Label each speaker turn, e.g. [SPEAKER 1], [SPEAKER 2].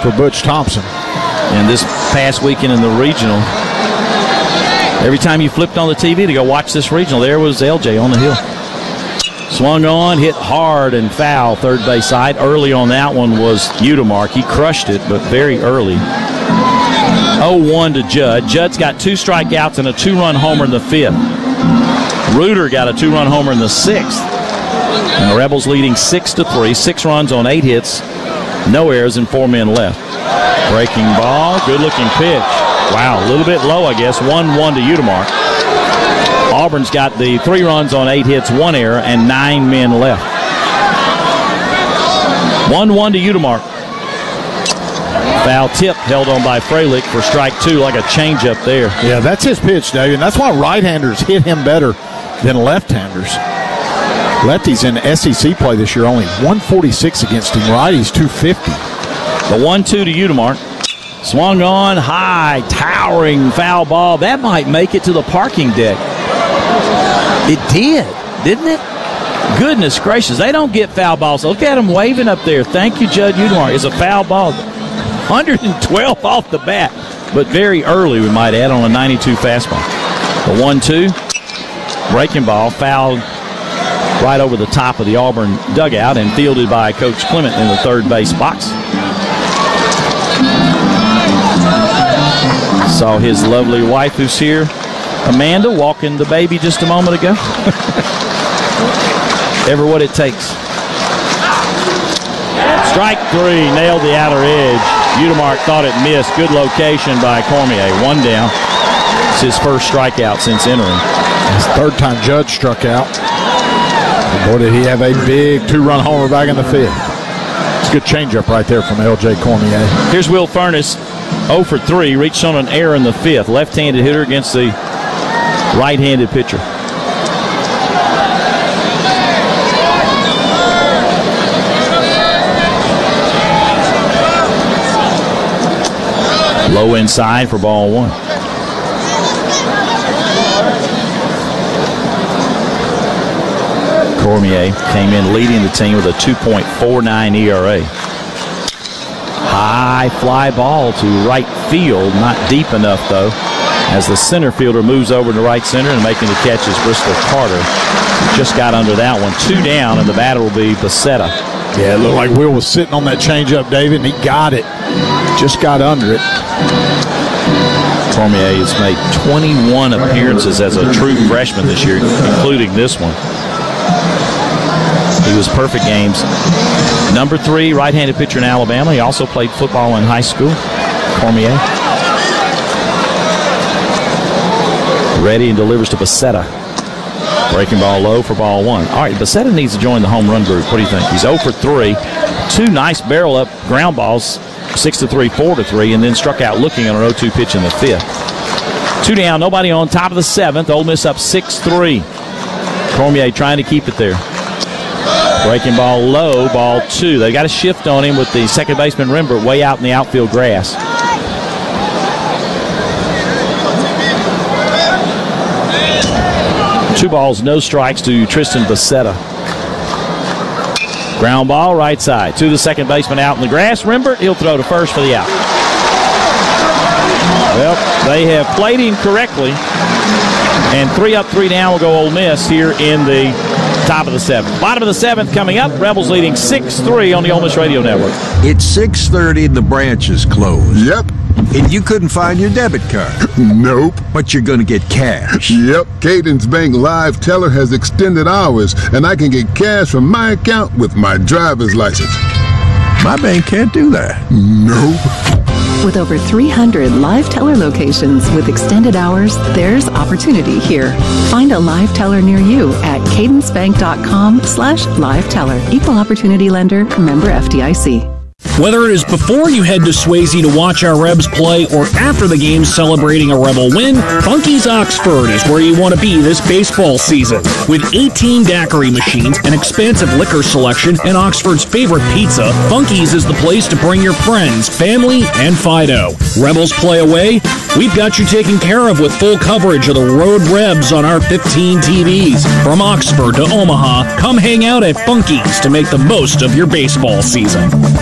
[SPEAKER 1] for Butch Thompson.
[SPEAKER 2] And this past weekend in the regional, every time you flipped on the TV to go watch this regional, there was LJ on the hill. Swung on, hit hard and foul third base side. Early on that one was Udemark. He crushed it, but very early. 0-1 to Judd. Judd's got 2 strikeouts and a 2-run homer in the 5th. Reuter got a 2-run homer in the 6th. And the Rebels leading 6-3. 6 runs on 8 hits. No errors and 4 men left. Breaking ball. Good-looking pitch. Wow, a little bit low, I guess. 1-1 to Udemark. Auburn's got the 3 runs on 8 hits, 1 error, and 9 men left. 1-1 to Udemark. Foul tip held on by Freilich for strike 2, like a changeup there.
[SPEAKER 1] Yeah, that's his pitch, Dave, and that's why right-handers hit him better than left-handers. Lefties in SEC play this year, only 146 against him. Righties, 250.
[SPEAKER 2] The 1-2 to Udemark. Swung on, high, towering foul ball. That might make it to the parking deck. It did, didn't it? Goodness gracious, they don't get foul balls. Look at him waving up there. Thank you, Judd Udemark. It's a foul ball. 112 off the bat, but very early, we might add, on a 92 fastball. The 1-2, breaking ball, fouled right over the top of the Auburn dugout and fielded by Coach Clement in the third base box. Saw his lovely wife who's here, Amanda, walking the baby just a moment ago. Ever what it takes. Strike 3, nailed the outer edge. Udemark thought it missed. Good location by Cormier. 1 down. It's his first strikeout since entering.
[SPEAKER 1] His 3rd time Judd struck out. And boy, did he have a big 2-run homer back in the 5th. It's a good changeup right there from L.J. Cormier.
[SPEAKER 2] Here's Will Furnace, 0 for 3, reached on an error in the 5th. Left-handed hitter against the right-handed pitcher. Low inside for ball 1. Cormier came in leading the team with a 2.49 ERA. High fly ball to right field, not deep enough though, as the center fielder moves over to right center, and making the catch is Bristol Carter. Just got under that one. 2 down, and the batter will be Becerra.
[SPEAKER 1] Yeah, it looked like Will was sitting on that changeup, David, and he got it. Just got under it.
[SPEAKER 2] Cormier has made 21 appearances as a true freshman this year, including this one. He was perfect games. Number 3 right-handed pitcher in Alabama. He also played football in high school. Cormier. Ready and delivers to Becerra. Breaking ball low for ball 1. All right, Becerra needs to join the home run group. What do you think? He's 0 for 3. 2 nice barrel-up ground balls. 6-3, 4-3, and then struck out looking on an 0-2 pitch in the 5th. 2 down, nobody on, top of the 7th. Ole Miss up 6-3. Cormier trying to keep it there. Breaking ball low, ball 2. They got a shift on him with the second baseman Rembert way out in the outfield grass. Two balls, no strikes to Tristan Becerra. Ground ball, right side. To the second baseman out in the grass. Rembert, he'll throw to first for the out. Well, they have played him correctly. And 3 up, 3 down will go Ole Miss here in the top of the 7th. Bottom of the 7th coming up. Rebels leading 6-3 on the Ole Miss Radio Network.
[SPEAKER 3] It's 6:30 and the branch is closed.
[SPEAKER 4] Yep.
[SPEAKER 3] And you couldn't find your debit card.
[SPEAKER 4] Nope.
[SPEAKER 3] But you're going to get cash.
[SPEAKER 4] Yep. Cadence Bank Live Teller has extended hours, and I can get cash from my account with my driver's license.
[SPEAKER 3] My bank can't do that.
[SPEAKER 4] Nope.
[SPEAKER 5] With over 300 live teller locations with extended hours, there's opportunity here. Find a live teller near you at cadencebank.com/live teller. Equal opportunity lender, member FDIC.
[SPEAKER 6] Whether it is before you head to Swayze to watch our Rebs play or after the game celebrating a Rebel win, Funky's Oxford is where you want to be this baseball season. With 18 daiquiri machines, an expansive liquor selection, and Oxford's favorite pizza, Funky's is the place to bring your friends, family, and Fido. Rebels play away? We've got you taken care of with full coverage of the Road Rebs on our 15 TVs. From Oxford to Omaha, come hang out at Funky's to make the most of your baseball season.